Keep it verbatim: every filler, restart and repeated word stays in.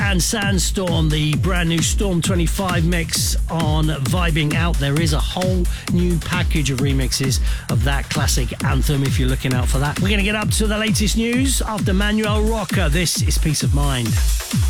and Sandstorm, the brand new Storm twenty-five mix on Vibing Out. There is a whole new package of remixes of that classic anthem if you're looking out for that. We're going to get up to the latest news after Manuel Roca. This is Peace of Mind.